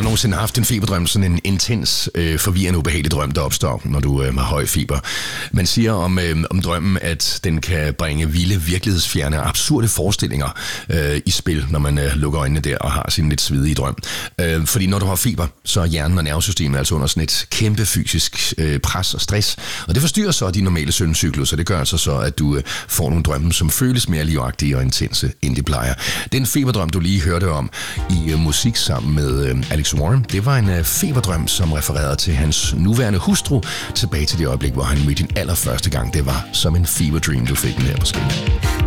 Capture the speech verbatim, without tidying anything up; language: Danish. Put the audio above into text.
du nogensinde haft en feberdrøm, sådan en intens, øh, forvirrende, ubehagelig drøm, der opstår, når du øh, har høj feber? Man siger om, øh, om drømmen, at den kan bringe vilde, virkelighedsfjerne og absurde forestillinger øh, i spil, når man øh, lukker øjnene der og har sin lidt svedige drøm. Øh, fordi når du har feber, så er hjernen og nervesystemet altså under sådan et kæmpe fysisk øh, pres og stress, og det forstyrrer så de normale søvncyklus, og det gør altså så, at du øh, får nogle drømme, som føles mere livagtige og intense, end de plejer. Den feberdrøm, du lige hørte om i øh, musik sammen med øh, Alex Warren, det var en øh, feberdrøm, som refererede til hans nuværende hustru, tilbage til det øjeblik, hvor han mødte din allerførste gang. Det var som en fever dream, du fik den her på skillet.